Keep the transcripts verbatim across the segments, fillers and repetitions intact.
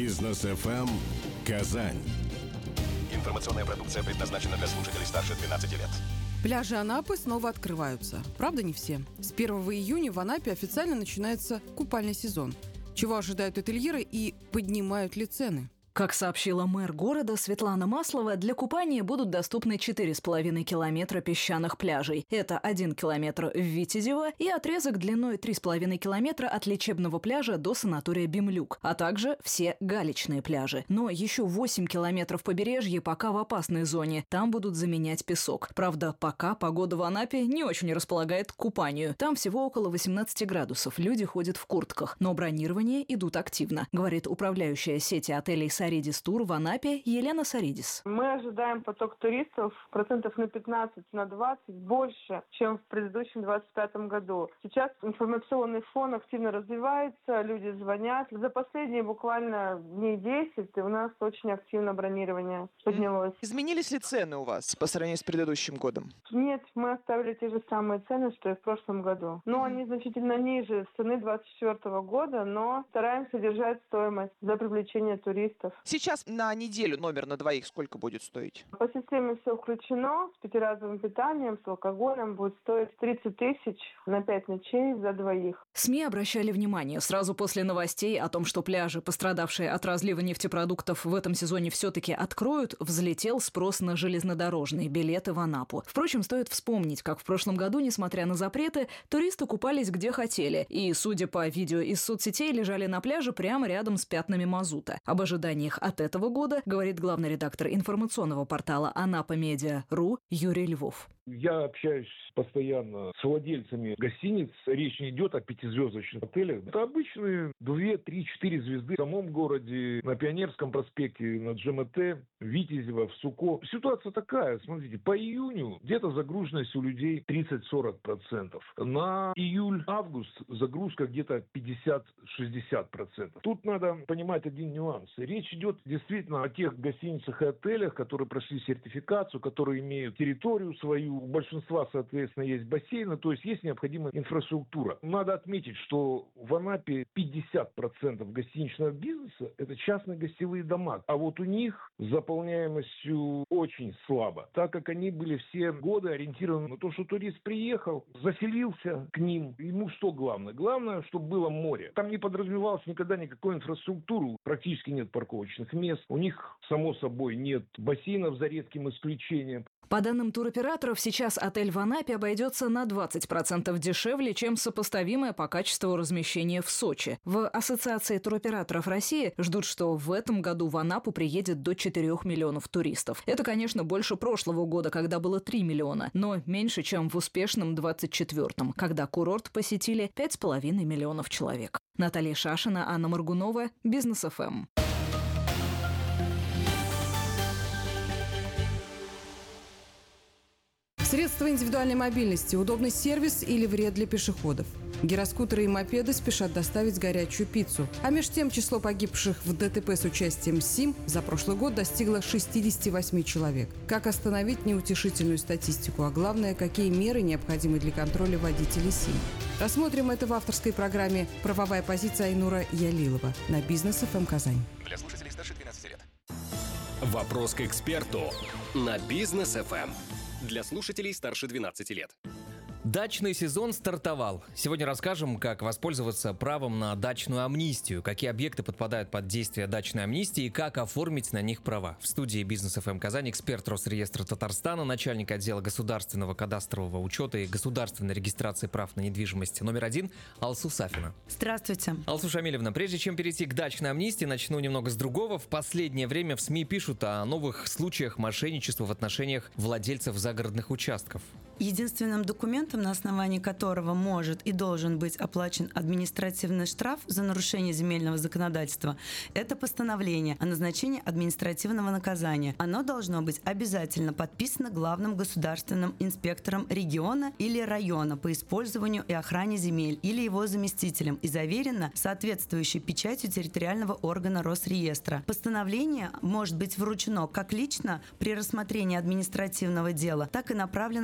Бизнес эф эм Казань. Информационная продукция предназначена для слушателей старше двенадцати лет. Пляжи Анапы снова открываются. Правда, не все. С первого июня в Анапе официально начинается купальный сезон. Чего ожидают ательеры и поднимают ли цены? Как сообщила мэр города Светлана Маслова, для купания будут доступны четыре с половиной километра песчаных пляжей. Это один километр в Витязево и отрезок длиной три с половиной километра от лечебного пляжа до санатория Бимлюк, а также все галечные пляжи. Но еще восемь километров побережья пока в опасной зоне. Там будут заменять песок. Правда, пока погода в Анапе не очень располагает к купанию. Там всего около восемнадцати градусов. Люди ходят в куртках. Но бронирования идут активно, говорит управляющая сети отелей Саридис Тур в Анапе Елена Саридис. Мы ожидаем поток туристов процентов на пятнадцать, на двадцать больше, чем в предыдущем двадцать пятом году. Сейчас информационный фон активно развивается, люди звонят. За последние буквально дней десять у нас очень активно бронирование поднялось. Изменились ли цены у вас по сравнению с предыдущим годом? Нет, мы оставили те же самые цены, что и в прошлом году. Но они значительно ниже цены двадцать четвёртого года, но стараемся держать стоимость за привлечение туристов. Сейчас на неделю номер на двоих сколько будет стоить? По системе все включено, с пятиразовым питанием, с алкоголем будет стоить тридцать тысяч на пять ночей за двоих. СМИ обращали внимание сразу после новостей о том, что пляжи, пострадавшие от разлива нефтепродуктов, в этом сезоне все-таки откроют, взлетел спрос на железнодорожные билеты в Анапу. Впрочем, стоит вспомнить, как в прошлом году, несмотря на запреты, туристы купались где хотели и, судя по видео из соцсетей, лежали на пляже прямо рядом с пятнами мазута. Об ожидании от этого года говорит главный редактор информационного портала Анапа Медиа точка ру Юрий Львов. Я общаюсь постоянно с владельцами гостиниц. Речь не идет о пятизвездочных отелях. Это обычные две, три, четыре звезды в самом городе, на Пионерском проспекте, на ДжМТ, в Витязево, в Суко. Ситуация такая, смотрите, по июню где-то загруженность у людей тридцать-сорок процентов. На июль-август загрузка где-то пятьдесят-шестьдесят процентов. Тут надо понимать один нюанс. Речь идет действительно о тех гостиницах и отелях, которые прошли сертификацию, которые имеют территорию свою. У большинства, соответственно, есть бассейны, то есть есть необходимая инфраструктура. Надо отметить, что в Анапе пятьдесят процентов гостиничного бизнеса – это частные гостевые дома. А вот у них с заполняемостью очень слабо, так как они были все годы ориентированы на то, что турист приехал, заселился к ним. Ему что главное? Главное, чтобы было море. Там не подразумевалось никогда никакой инфраструктуры. Практически нет парковочных мест. У них, само собой, нет бассейнов, за редким исключением. По данным туроператоров, сейчас отель в Анапе обойдется на двадцать процентов дешевле, чем сопоставимое по качеству размещение в Сочи. В Ассоциации туроператоров России ждут, что в этом году в Анапу приедет до четырёх миллионов туристов. Это, конечно, больше прошлого года, когда было три миллиона, но меньше, чем в успешном двадцать четвёртом, когда курорт посетили пять с половиной миллионов человек. Наталья Шашина, Анна Моргунова, Бизнес эф эм. Средства индивидуальной мобильности – удобный сервис или вред для пешеходов? Гироскутеры и мопеды спешат доставить горячую пиццу. А меж тем число погибших в ДТП с участием СИМ за прошлый год достигло шестидесяти восьми человек. Как остановить неутешительную статистику, а главное, какие меры необходимы для контроля водителей СИМ? Рассмотрим это в авторской программе «Правовая позиция» Айнура Ялилова на Бизнес эф эм Казань. Для слушателей старше двенадцати лет. Вопрос к эксперту на Бизнес эф эм. Для слушателей старше двенадцати лет. Дачный сезон стартовал. Сегодня расскажем, как воспользоваться правом на дачную амнистию, какие объекты подпадают под действие дачной амнистии и как оформить на них права. В студии Бизнес эф эм Казань эксперт Росреестра Татарстана, начальник отдела государственного кадастрового учета и государственной регистрации прав на недвижимость номер один Алсу Сафина. Здравствуйте. Алсу Шамилевна, прежде чем перейти к дачной амнистии, начну немного с другого. В последнее время в СМИ пишут о новых случаях мошенничества в отношениях владельцев загородных участков. Единственным документом, на основании которого может и должен быть оплачен административный штраф за нарушение земельного законодательства, это постановление о назначении административного наказания. Оно должно быть обязательно подписано главным государственным инспектором региона или района по использованию и охране земель или его заместителем и заверено соответствующей печатью территориального органа Росреестра. Постановление может быть вручено как лично при рассмотрении административного дела, так и направлено заказным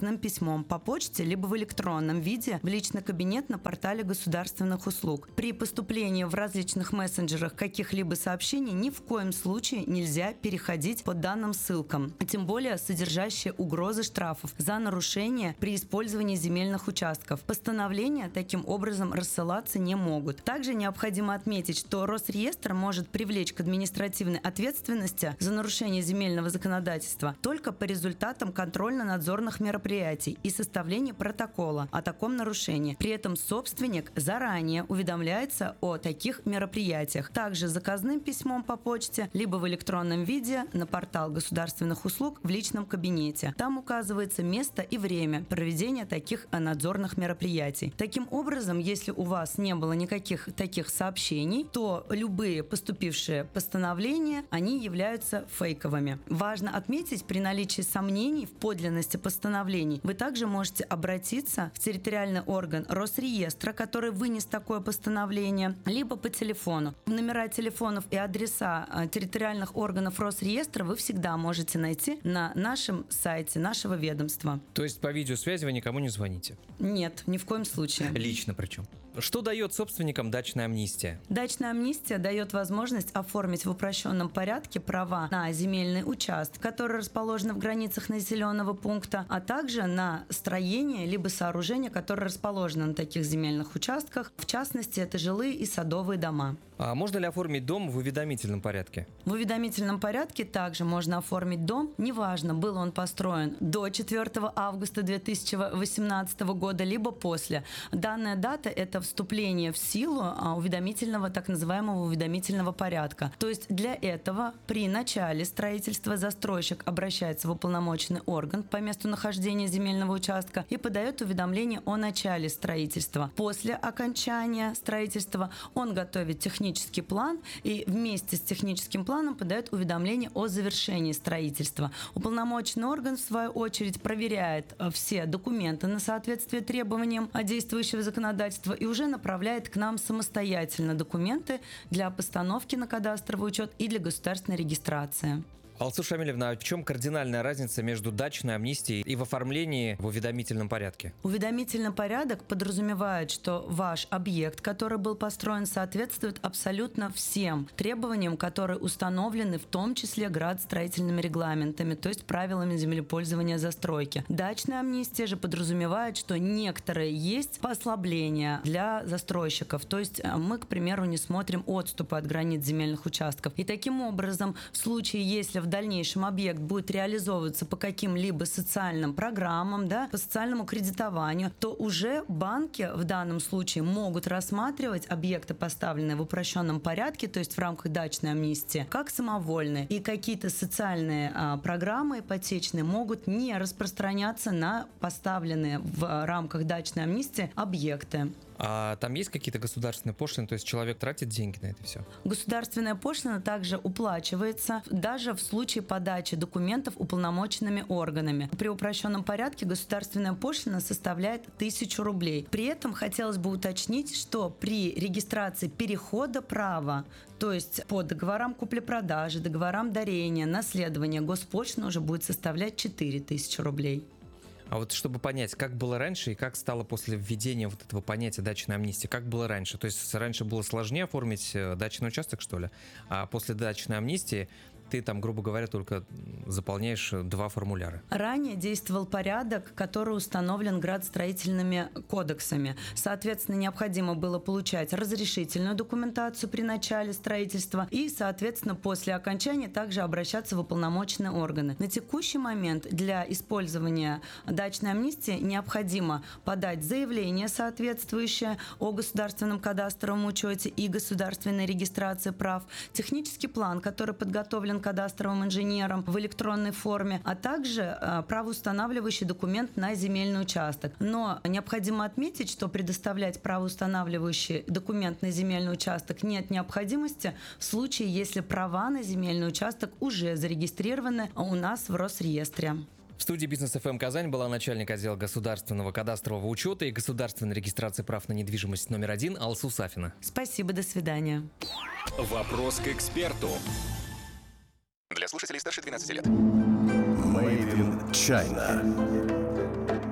заказным письмом по почте либо в электронном виде в личный кабинет на портале государственных услуг. При поступлении в различных мессенджерах каких-либо сообщений ни в коем случае нельзя переходить по данным ссылкам, тем более содержащие угрозы штрафов за нарушение при использовании земельных участков. Постановления таким образом рассылаться не могут. Также необходимо отметить, что Росреестр может привлечь к административной ответственности за нарушение земельного законодательства только по результатам контрольно-надзорных мероприятий и составления протокола о таком нарушении. При этом собственник заранее уведомляется о таких мероприятиях. Также заказным письмом по почте, либо в электронном виде на портал государственных услуг в личном кабинете. Там указывается место и время проведения таких надзорных мероприятий. Таким образом, если у вас не было никаких таких сообщений, то любые поступившие постановления, они являются фейковыми. Важно отметить, при наличии сомнений в подлинности постановлений, вы также можете обратиться в территориальный орган Росреестра, который вынес такое постановление, либо по телефону. Номера телефонов и адреса территориальных органов Росреестра вы всегда можете найти на нашем сайте нашего ведомства. То есть по видеосвязи вы никому не звоните? Нет, ни в коем случае. Лично причем. Что дает собственникам дачная амнистия? Дачная амнистия дает возможность оформить в упрощенном порядке права на земельный участок, который расположен в границах населенного пункта, а также на строение либо сооружение, которое расположено на таких земельных участках. В частности, это жилые и садовые дома. А можно ли оформить дом в уведомительном порядке? В уведомительном порядке также можно оформить дом, неважно, был он построен до четвёртого августа две тысячи восемнадцатого года, либо после. Данная дата – это вступление в силу уведомительного, так называемого уведомительного порядка. То есть для этого при начале строительства застройщик обращается в уполномоченный орган по месту нахождения земельного участка и подает уведомление о начале строительства. После окончания строительства он готовит технический план и вместе с техническим планом подает уведомление о завершении строительства. Уполномоченный орган, в свою очередь, проверяет все документы на соответствие требованиям действующего законодательства и уже направляет к нам самостоятельно документы для постановки на кадастровый учет и для государственной регистрации. Алсу Шамилевна, а в чем кардинальная разница между дачной амнистией и в оформлении в уведомительном порядке? Уведомительный порядок подразумевает, что ваш объект, который был построен, соответствует абсолютно всем требованиям, которые установлены в том числе градостроительными регламентами, то есть правилами землепользования застройки. Дачная амнистия же подразумевает, что некоторые есть послабления для застройщиков, то есть мы, к примеру, не смотрим отступы от границ земельных участков. И таким образом, в случае, если в дальнейшем объект будет реализовываться по каким-либо социальным программам, да, по социальному кредитованию, то уже банки в данном случае могут рассматривать объекты, поставленные в упрощенном порядке, то есть в рамках дачной амнистии, как самовольные. И какие-то социальные а, программы ипотечные могут не распространяться на поставленные в рамках дачной амнистии объекты. А там есть какие-то государственные пошлины, то есть человек тратит деньги на это все? Государственная пошлина также уплачивается даже в случае подачи документов уполномоченными органами. При упрощенном порядке государственная пошлина составляет тысячу рублей. При этом хотелось бы уточнить, что при регистрации перехода права, то есть по договорам купли-продажи, договорам дарения, наследования, госпошлина уже будет составлять четыре тысячи рублей. А вот чтобы понять, как было раньше и как стало после введения вот этого понятия дачной амнистии, как было раньше? То есть раньше было сложнее оформить дачный участок, что ли? А после дачной амнистии ты там, грубо говоря, только заполняешь два формуляра. Ранее действовал порядок, который установлен градостроительными кодексами. Соответственно, необходимо было получать разрешительную документацию при начале строительства и, соответственно, после окончания также обращаться в уполномоченные органы. На текущий момент для использования дачной амнистии необходимо подать заявление соответствующее о государственном кадастровом учете и государственной регистрации прав, технический план, который подготовлен кадастровым инженером в электронной форме, а также э, правоустанавливающий документ на земельный участок. Но необходимо отметить, что предоставлять правоустанавливающий документ на земельный участок нет необходимости в случае, если права на земельный участок уже зарегистрированы у нас в Росреестре. В студии Бизнес эф эм Казань была начальник отдела государственного кадастрового учета и государственной регистрации прав на недвижимость номер один Алсу Сафина. Спасибо, до свидания. Вопрос к эксперту. Для слушателей старше двенадцати лет. Made in China.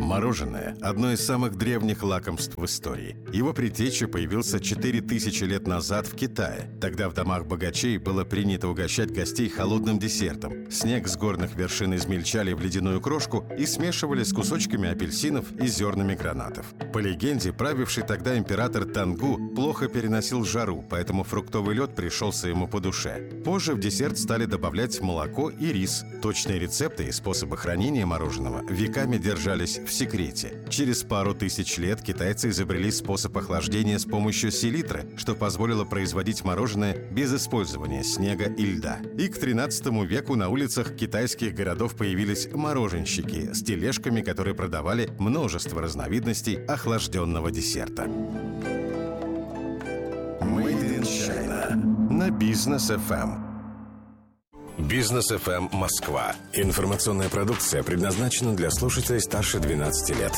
Мороженое – одно из самых древних лакомств в истории. Его предтеча появился четыре тысячи лет назад в Китае. Тогда в домах богачей было принято угощать гостей холодным десертом. Снег с горных вершин измельчали в ледяную крошку и смешивали с кусочками апельсинов и зернами гранатов. По легенде, правивший тогда император Тангу плохо переносил жару, поэтому фруктовый лед пришелся ему по душе. Позже в десерт стали добавлять молоко и рис. Точные рецепты и способы хранения мороженого веками держались в секрете. Через пару тысяч лет китайцы изобрели способ охлаждения с помощью селитры, что позволило производить мороженое без использования снега и льда. И к тринадцатому веку на улицах китайских городов появились мороженщики с тележками, которые продавали множество разновидностей охлажденного десерта. Made in China на Бизнес эф эм. Бизнес эф эм Москва. Информационная продукция предназначена для слушателей старше двенадцати лет.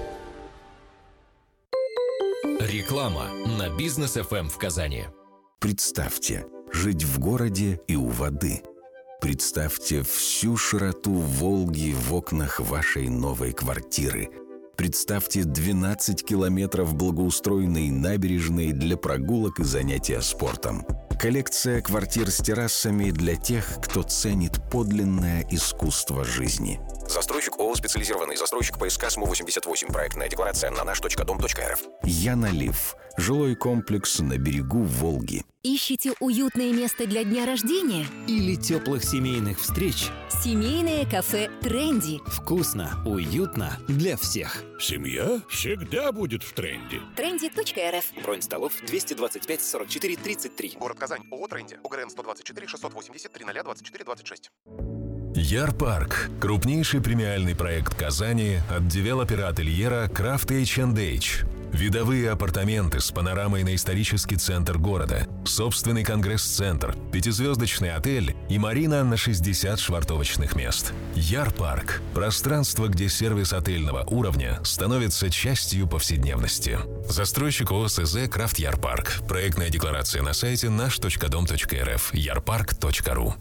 Реклама на Бизнес эф эм в Казани. Представьте, жить в городе и у воды. Представьте всю широту Волги в окнах вашей новой квартиры. Представьте двенадцать километров благоустроенной набережной для прогулок и занятия спортом. Коллекция квартир с террасами для тех, кто ценит подлинное искусство жизни. Застройщик ООО «Специализированный застройщик по СК СМУ восемьдесят восемь». Проектная декларация на наш точка дом точка эр эф. Янолив. Жилой комплекс на берегу Волги. Ищите уютное место для дня рождения? Или теплых семейных встреч? Семейное кафе «Тренди». Вкусно, уютно для всех. Семья всегда будет в тренде. тренди точка эр эф. Бронь столов двести двадцать пять сорок четыре тридцать три. Город Казань. ООО «Тренди». УГРН сто двадцать четыре шестьсот восемьдесят три ноль двадцать четыре двадцать шесть. Ярпарк – крупнейший премиальный проект Казани от девелопера-ательера Крафт эйч энд эйч. Видовые апартаменты с панорамой на исторический центр города, собственный конгресс-центр, пятизвездочный отель и марина на шестьдесят швартовочных мест. Ярпарк – пространство, где сервис отельного уровня становится частью повседневности. Застройщик ООО СЗ «Крафт Ярпарк». Проектная декларация на сайте наш точка дом точка эр эф. ярпарк точка ру.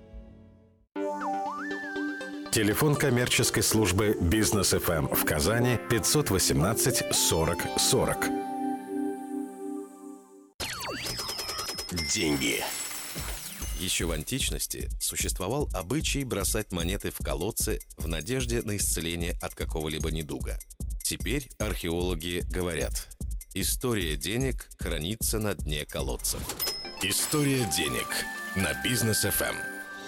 Телефон коммерческой службы Бизнес эф эм в Казани пятьсот восемнадцать сорок сорок. Деньги. Еще в античности существовал обычай бросать монеты в колодцы в надежде на исцеление от какого-либо недуга. Теперь археологи говорят: история денег хранится на дне колодцев. История денег на Бизнес эф эм.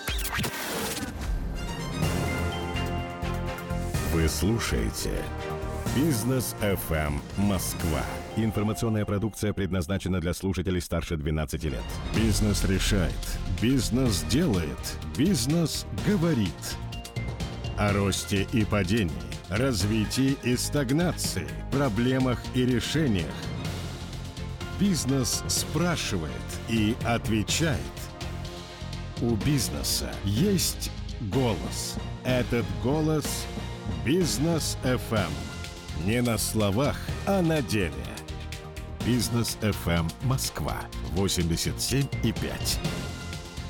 Вы слушаете Бизнес эф эм Москва. Информационная продукция предназначена для слушателей старше двенадцати лет. Бизнес решает. Бизнес делает. Бизнес говорит. О росте и падении, развитии и стагнации, проблемах и решениях. Бизнес спрашивает и отвечает. У бизнеса есть голос. Этот голос – Бизнес эф эм. Не на словах, а на деле. Бизнес эф эм Москва восемьдесят семь и пять.